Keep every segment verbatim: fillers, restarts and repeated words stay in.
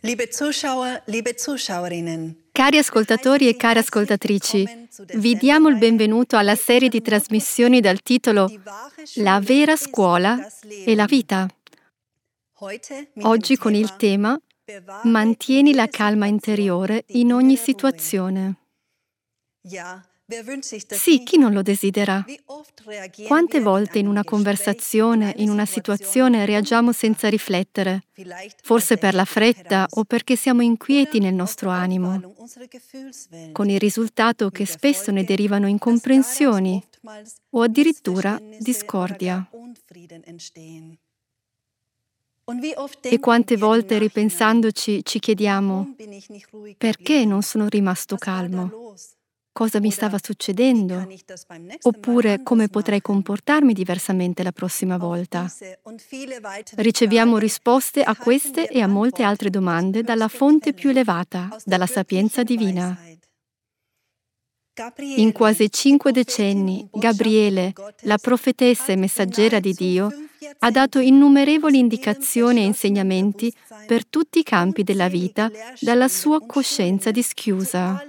Liebe Zuschauer, liebe Zuschauerinnen. Cari ascoltatori e care ascoltatrici, vi diamo il benvenuto alla serie di trasmissioni dal titolo La vera scuola e la vita. Oggi con il tema Mantieni la calma interiore in ogni situazione. Sì, chi non lo desidera? Quante volte in una conversazione, in una situazione reagiamo senza riflettere? Forse per la fretta o perché siamo inquieti nel nostro animo, con il risultato che spesso ne derivano incomprensioni o addirittura discordia. E quante volte ripensandoci ci chiediamo: perché non sono rimasto calmo? Cosa mi stava succedendo? Oppure come potrei comportarmi diversamente la prossima volta? Riceviamo risposte a queste e a molte altre domande dalla fonte più elevata, dalla sapienza divina. In quasi cinque decenni, Gabriele, la profetessa e messaggera di Dio, ha dato innumerevoli indicazioni e insegnamenti per tutti i campi della vita dalla sua coscienza dischiusa.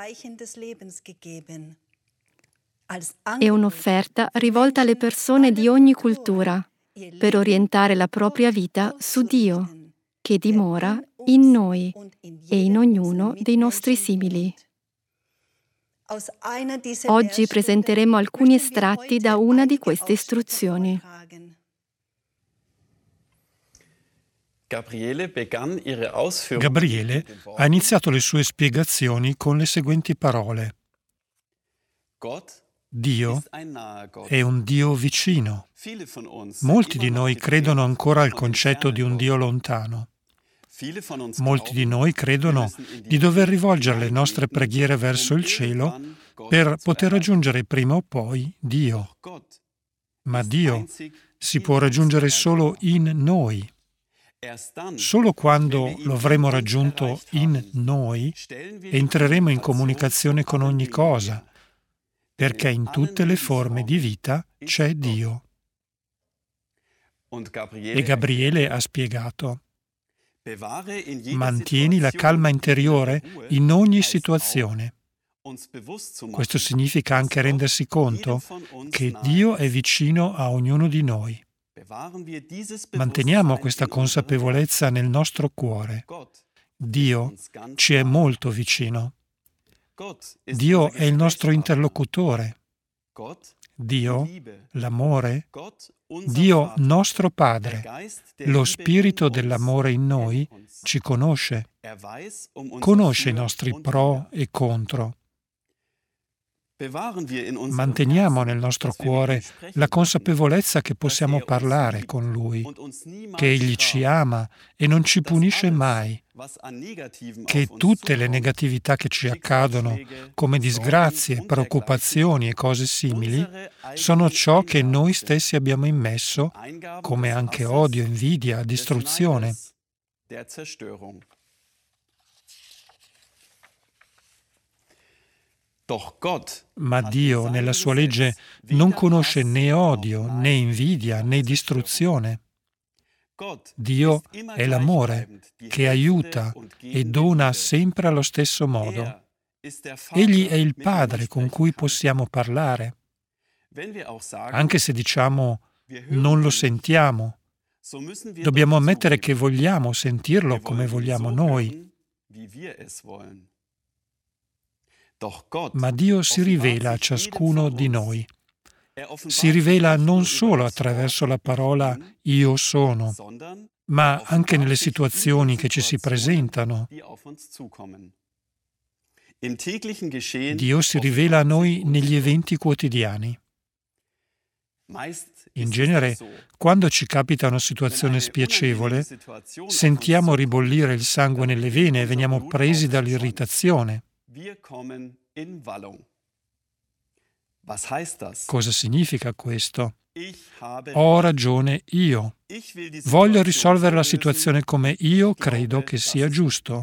È un'offerta rivolta alle persone di ogni cultura per orientare la propria vita su Dio, che dimora in noi e in ognuno dei nostri simili. Oggi presenteremo alcuni estratti da una di queste istruzioni. Gabriele ha iniziato le sue spiegazioni con le seguenti parole. Dio è un Dio vicino. Molti di noi credono ancora al concetto di un Dio lontano. Molti di noi credono di dover rivolgere le nostre preghiere verso il cielo per poter raggiungere prima o poi Dio. Ma Dio si può raggiungere solo in noi. Solo quando lo avremo raggiunto in noi entreremo in comunicazione con ogni cosa, perché in tutte le forme di vita c'è Dio. E Gabriele ha spiegato: mantieni la calma interiore in ogni situazione. Questo significa anche rendersi conto che Dio è vicino a ognuno di noi. Manteniamo questa consapevolezza nel nostro cuore. Dio ci è molto vicino. Dio è il nostro interlocutore. Dio, l'amore, Dio nostro Padre, lo Spirito dell'amore in noi, ci conosce, conosce i nostri pro e contro. Manteniamo nel nostro cuore la consapevolezza che possiamo parlare con Lui, che Egli ci ama e non ci punisce mai, che tutte le negatività che ci accadono, come disgrazie, preoccupazioni e cose simili, sono ciò che noi stessi abbiamo immesso, come anche odio, invidia, distruzione. Ma Dio, nella sua legge, non conosce né odio, né invidia, né distruzione. Dio è l'amore, che aiuta e dona sempre allo stesso modo. Egli è il Padre con cui possiamo parlare. Anche se diciamo non lo sentiamo, dobbiamo ammettere che vogliamo sentirlo come vogliamo noi. Ma Dio si rivela a ciascuno di noi. Si rivela non solo attraverso la parola Io sono, ma anche nelle situazioni che ci si presentano. Dio si rivela a noi negli eventi quotidiani. In genere, quando ci capita una situazione spiacevole, sentiamo ribollire il sangue nelle vene e veniamo presi dall'irritazione. Cosa significa questo? Ho ragione io. Voglio risolvere la situazione come io credo che sia giusto.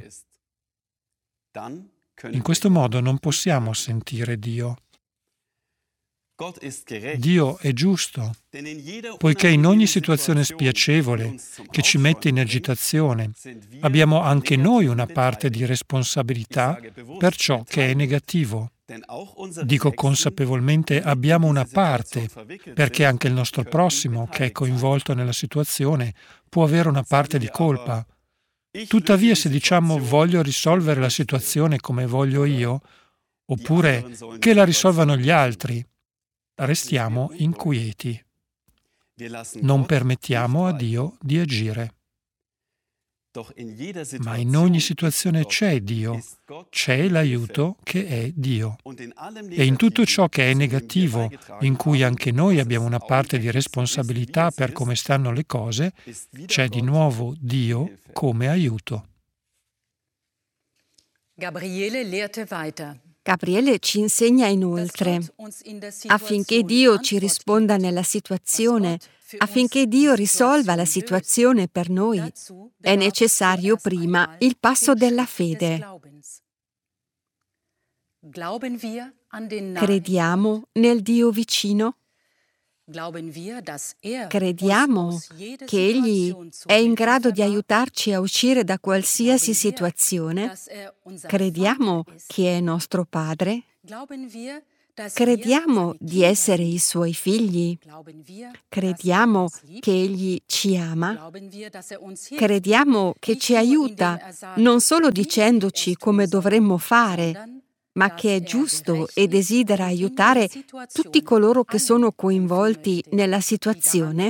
In questo modo non possiamo sentire Dio. Dio è giusto, poiché in ogni situazione spiacevole che ci mette in agitazione abbiamo anche noi una parte di responsabilità per ciò che è negativo. Dico consapevolmente abbiamo una parte, perché anche il nostro prossimo, che è coinvolto nella situazione, può avere una parte di colpa. Tuttavia, se diciamo voglio risolvere la situazione come voglio io, oppure che la risolvano gli altri, restiamo inquieti. Non permettiamo a Dio di agire. Ma in ogni situazione c'è Dio, c'è l'aiuto che è Dio. E in tutto ciò che è negativo, in cui anche noi abbiamo una parte di responsabilità per come stanno le cose, c'è di nuovo Dio come aiuto. Gabriele lehrte weiter. Gabriele ci insegna inoltre, affinché Dio ci risponda nella situazione, affinché Dio risolva la situazione per noi, è necessario prima il passo della fede. Crediamo nel Dio vicino? Crediamo che Egli è in grado di aiutarci a uscire da qualsiasi situazione? Crediamo che è nostro Padre? Crediamo di essere i Suoi figli? Crediamo che Egli ci ama? Crediamo che ci aiuta non solo dicendoci come dovremmo fare, ma che è giusto e desidera aiutare tutti coloro che sono coinvolti nella situazione?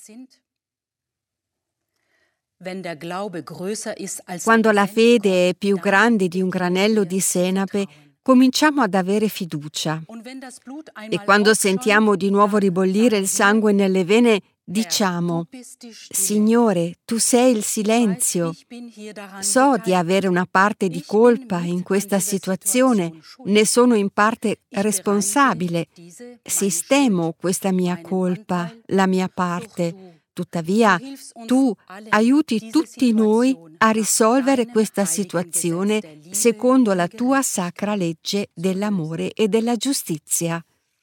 Quando la fede è più grande di un granello di senape, cominciamo ad avere fiducia. E quando sentiamo di nuovo ribollire il sangue nelle vene, diciamo: Signore, tu sei il silenzio. So di avere una parte di colpa in questa situazione, ne sono in parte responsabile. Sistemo questa mia colpa, la mia parte. Tuttavia, tu aiuti tutti noi a risolvere questa situazione secondo la tua sacra legge dell'amore e della giustizia.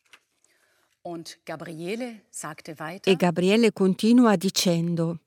E Gabriele continua dicendo: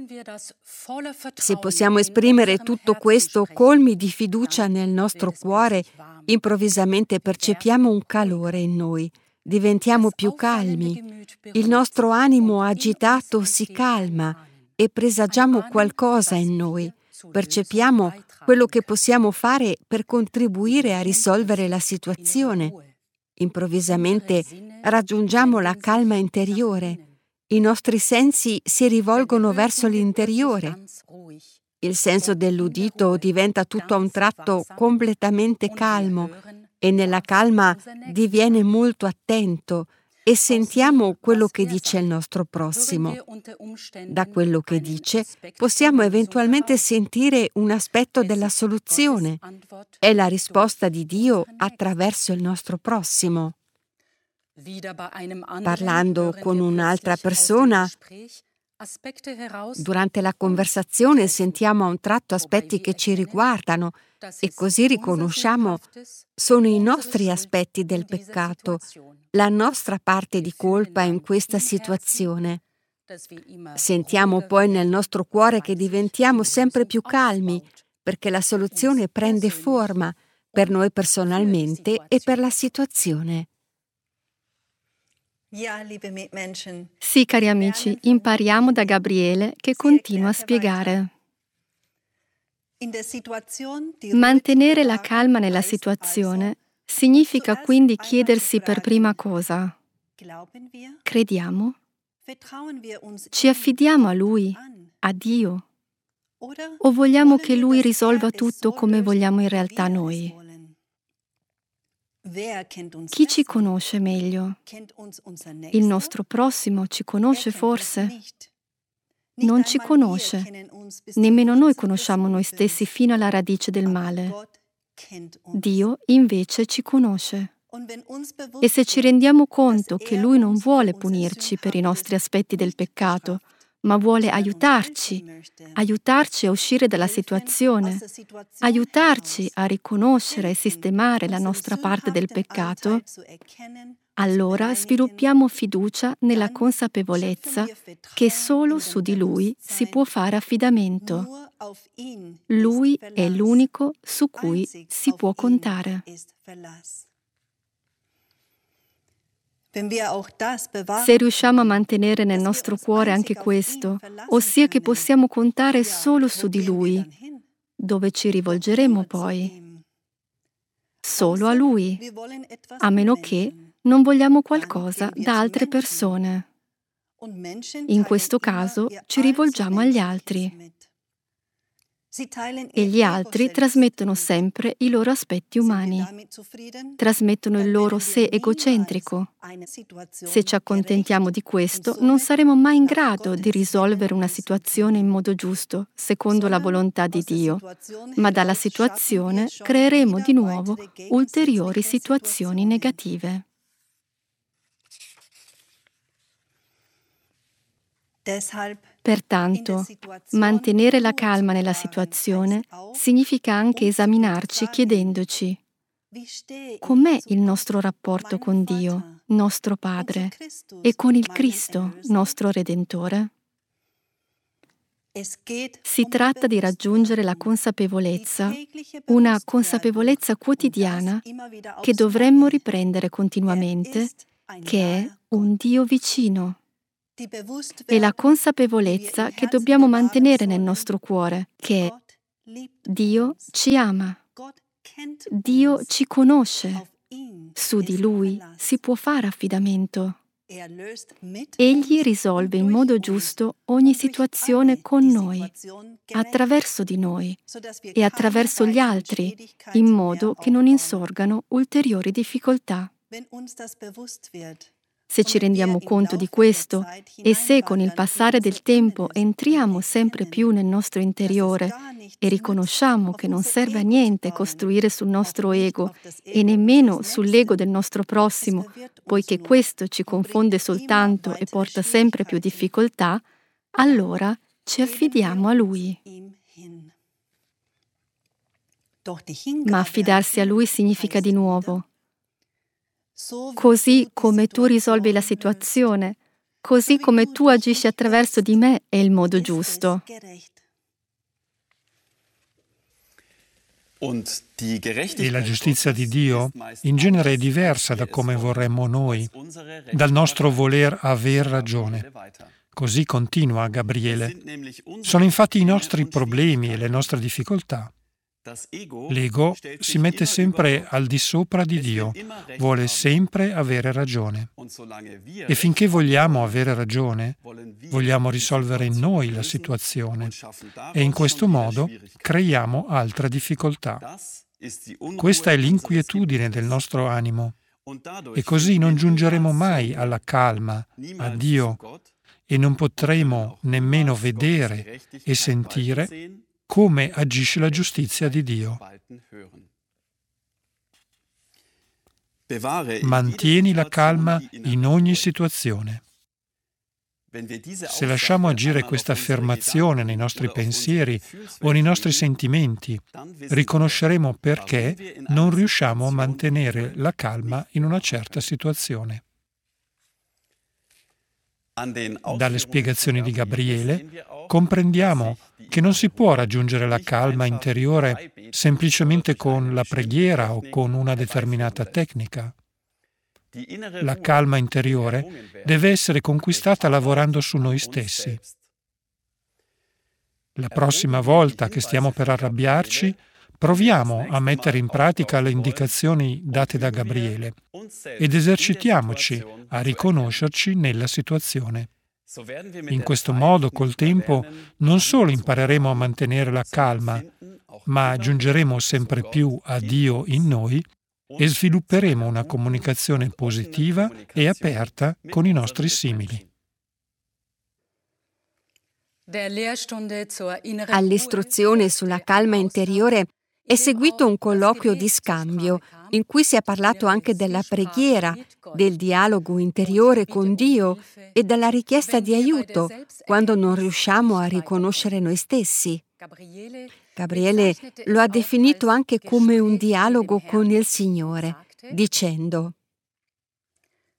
se possiamo esprimere tutto questo colmi di fiducia nel nostro cuore, improvvisamente percepiamo un calore in noi, diventiamo più calmi, il nostro animo agitato si calma e presagiamo qualcosa in noi, percepiamo quello che possiamo fare per contribuire a risolvere la situazione. Improvvisamente raggiungiamo la calma interiore, i nostri sensi si rivolgono verso l'interiore. Il senso dell'udito diventa tutto a un tratto completamente calmo e nella calma diviene molto attento e sentiamo quello che dice il nostro prossimo. Da quello che dice possiamo eventualmente sentire un aspetto della soluzione. È la risposta di Dio attraverso il nostro prossimo. Parlando con un'altra persona, durante la conversazione sentiamo a un tratto aspetti che ci riguardano e così riconosciamo sono i nostri aspetti del peccato, la nostra parte di colpa in questa situazione. Sentiamo poi nel nostro cuore che diventiamo sempre più calmi perché la soluzione prende forma per noi personalmente e per la situazione. Sì, cari amici, impariamo da Gabriele che continua a spiegare. Mantenere la calma nella situazione significa quindi chiedersi per prima cosa: crediamo? Ci affidiamo a Lui, a Dio? O vogliamo che Lui risolva tutto come vogliamo in realtà noi? Chi ci conosce meglio? Il nostro prossimo ci conosce forse? Non ci conosce. Nemmeno noi conosciamo noi stessi fino alla radice del male. Dio invece ci conosce. E se ci rendiamo conto che Lui non vuole punirci per i nostri aspetti del peccato, ma vuole aiutarci, aiutarci a uscire dalla situazione, aiutarci a riconoscere e sistemare la nostra parte del peccato, allora sviluppiamo fiducia nella consapevolezza che solo su di Lui si può fare affidamento. Lui è l'unico su cui si può contare. Se riusciamo a mantenere nel nostro cuore anche questo, ossia che possiamo contare solo su di Lui, dove ci rivolgeremo poi? Solo a Lui, a meno che non vogliamo qualcosa da altre persone. In questo caso ci rivolgiamo agli altri. E gli altri trasmettono sempre i loro aspetti umani, trasmettono il loro sé egocentrico. Se ci accontentiamo di questo, non saremo mai in grado di risolvere una situazione in modo giusto, secondo la volontà di Dio, ma dalla situazione creeremo di nuovo ulteriori situazioni negative. Pertanto, mantenere la calma nella situazione significa anche esaminarci chiedendoci: com'è il nostro rapporto con Dio, nostro Padre, e con il Cristo, nostro Redentore? Si tratta di raggiungere la consapevolezza, una consapevolezza quotidiana che dovremmo riprendere continuamente, che è un Dio vicino. E la consapevolezza che dobbiamo mantenere nel nostro cuore, che Dio ci ama, Dio ci conosce, su di Lui si può fare affidamento. Egli risolve in modo giusto ogni situazione con noi, attraverso di noi e attraverso gli altri, in modo che non insorgano ulteriori difficoltà. Se ci rendiamo conto di questo e se con il passare del tempo entriamo sempre più nel nostro interiore e riconosciamo che non serve a niente costruire sul nostro ego e nemmeno sull'ego del nostro prossimo, poiché questo ci confonde soltanto e porta sempre più difficoltà, allora ci affidiamo a Lui. Ma affidarsi a Lui significa di nuovo: così come tu risolvi la situazione, così come tu agisci attraverso di me è il modo giusto. E la giustizia di Dio in genere è diversa da come vorremmo noi, dal nostro voler aver ragione. Così continua Gabriele. Sono infatti i nostri problemi e le nostre difficoltà. L'ego si mette sempre al di sopra di Dio, vuole sempre avere ragione. E finché vogliamo avere ragione, vogliamo risolvere noi la situazione e in questo modo creiamo altre difficoltà. Questa è l'inquietudine del nostro animo e così non giungeremo mai alla calma, a Dio, e non potremo nemmeno vedere e sentire come agisce la giustizia di Dio. Mantieni la calma in ogni situazione. Se lasciamo agire questa affermazione nei nostri pensieri o nei nostri sentimenti, riconosceremo perché non riusciamo a mantenere la calma in una certa situazione. Dalle spiegazioni di Gabriele comprendiamo che non si può raggiungere la calma interiore semplicemente con la preghiera o con una determinata tecnica. La calma interiore deve essere conquistata lavorando su noi stessi. La prossima volta che stiamo per arrabbiarci, proviamo a mettere in pratica le indicazioni date da Gabriele ed esercitiamoci a riconoscerci nella situazione. In questo modo, col tempo, non solo impareremo a mantenere la calma, ma giungeremo sempre più a Dio in noi e svilupperemo una comunicazione positiva e aperta con i nostri simili. All'istruzione sulla calma interiore è seguito un colloquio di scambio in cui si è parlato anche della preghiera, del dialogo interiore con Dio e della richiesta di aiuto quando non riusciamo a riconoscere noi stessi. Gabriele lo ha definito anche come un dialogo con il Signore, dicendo: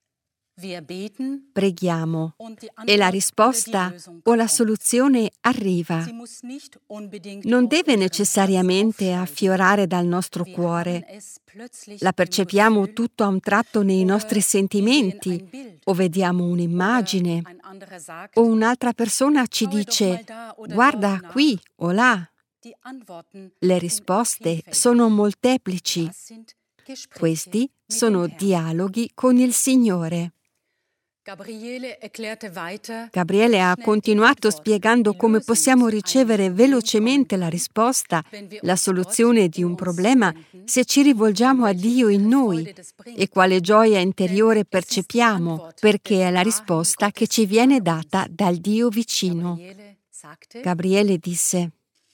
Preghiamo e la risposta o la soluzione arriva. Non deve necessariamente affiorare dal nostro cuore. La percepiamo tutto a un tratto nei nostri sentimenti, o vediamo un'immagine, o un'altra persona ci dice «guarda qui o là». Le risposte sono molteplici. Questi sono dialoghi con il Signore. Gabriele ha continuato spiegando come possiamo ricevere velocemente la risposta, la soluzione di un problema se ci rivolgiamo a Dio in noi e quale gioia interiore percepiamo perché è la risposta che ci viene data dal Dio vicino. Gabriele disse: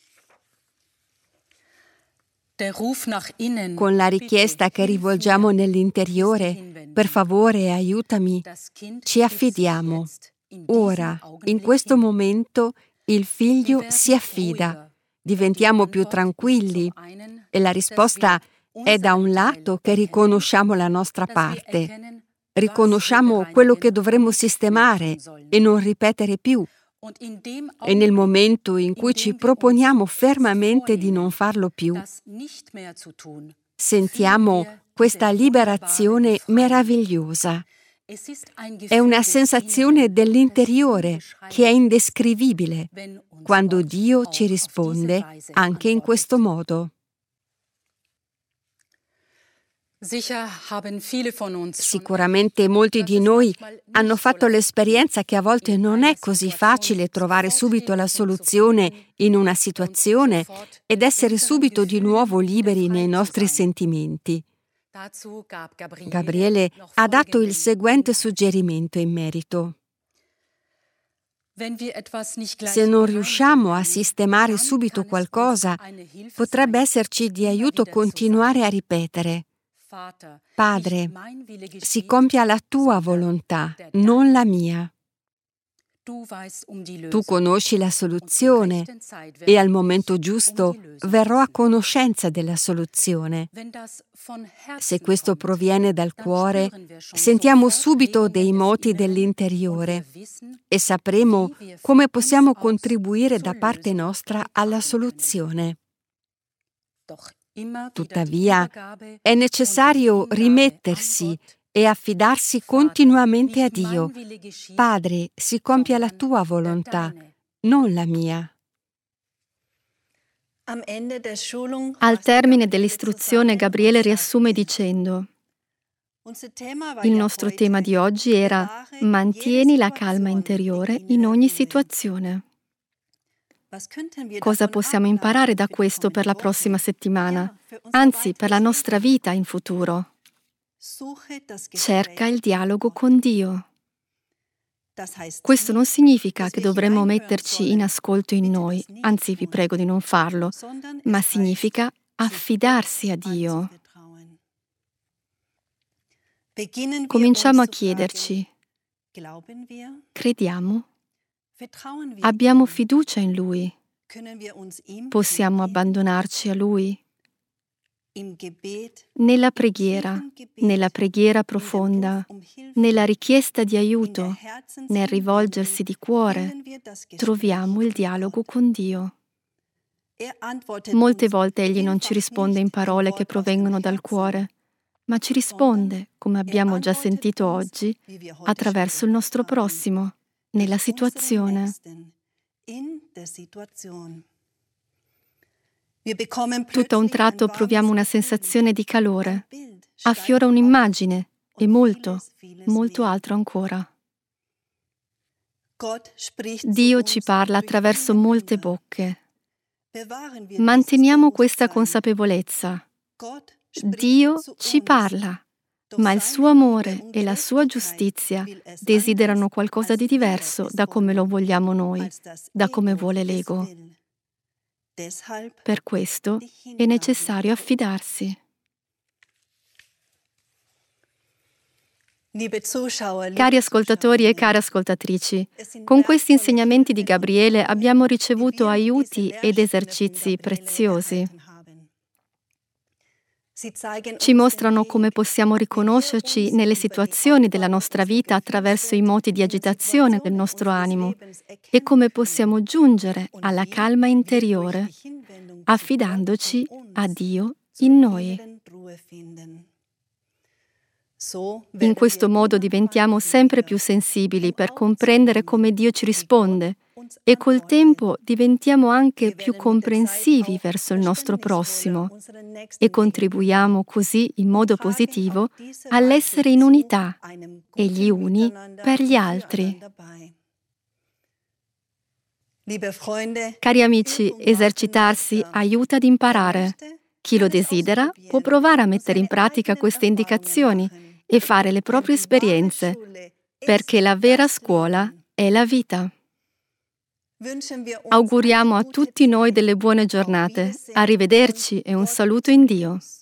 con la richiesta che rivolgiamo nell'interiore, per favore aiutami, ci affidiamo. Ora, in questo momento, il figlio si affida, diventiamo più tranquilli e la risposta è da un lato che riconosciamo la nostra parte, riconosciamo quello che dovremmo sistemare e non ripetere più. E nel momento in cui ci proponiamo fermamente di non farlo più, sentiamo questa liberazione meravigliosa. È una sensazione dell'interiore che è indescrivibile quando Dio ci risponde anche in questo modo. Sicuramente molti di noi hanno fatto l'esperienza che a volte non è così facile trovare subito la soluzione in una situazione ed essere subito di nuovo liberi nei nostri sentimenti. Gabriele ha dato il seguente suggerimento in merito. Se non riusciamo a sistemare subito qualcosa, potrebbe esserci di aiuto continuare a ripetere: Padre, si compia la tua volontà, non la mia. Tu conosci la soluzione e al momento giusto verrò a conoscenza della soluzione. Se questo proviene dal cuore, sentiamo subito dei moti dell'interiore e sapremo come possiamo contribuire da parte nostra alla soluzione. Tuttavia, è necessario rimettersi e affidarsi continuamente a Dio. Padre, si compia la tua volontà, non la mia. Al termine dell'istruzione, Gabriele riassume dicendo: il nostro tema di oggi era «Mantieni la calma interiore in ogni situazione». Cosa possiamo imparare da questo per la prossima settimana? Anzi, per la nostra vita in futuro? Cerca il dialogo con Dio. Questo non significa che dovremmo metterci in ascolto in noi, anzi vi prego di non farlo, ma significa affidarsi a Dio. Cominciamo a chiederci: crediamo? Abbiamo fiducia in Lui? Possiamo abbandonarci a Lui? Nella preghiera, nella preghiera profonda, nella richiesta di aiuto, nel rivolgersi di cuore, troviamo il dialogo con Dio. Molte volte Egli non ci risponde in parole che provengono dal cuore, ma ci risponde, come abbiamo già sentito oggi, attraverso il nostro prossimo, nella situazione. Tutto a un tratto proviamo una sensazione di calore, affiora un'immagine e molto, molto altro ancora. Dio ci parla attraverso molte bocche. Manteniamo questa consapevolezza. Dio ci parla, ma il suo amore e la sua giustizia desiderano qualcosa di diverso da come lo vogliamo noi, da come vuole l'ego. Per questo è necessario affidarsi. Cari ascoltatori e care ascoltatrici, con questi insegnamenti di Gabriele abbiamo ricevuto aiuti ed esercizi preziosi. Ci mostrano come possiamo riconoscerci nelle situazioni della nostra vita attraverso i moti di agitazione del nostro animo e come possiamo giungere alla calma interiore, affidandoci a Dio in noi. In questo modo diventiamo sempre più sensibili per comprendere come Dio ci risponde e col tempo diventiamo anche più comprensivi verso il nostro prossimo e contribuiamo così in modo positivo all'essere in unità e gli uni per gli altri. Cari amici, esercitarsi aiuta ad imparare. Chi lo desidera può provare a mettere in pratica queste indicazioni e fare le proprie esperienze, perché la vera scuola è la vita. Auguriamo a tutti noi delle buone giornate. Arrivederci e un saluto in Dio.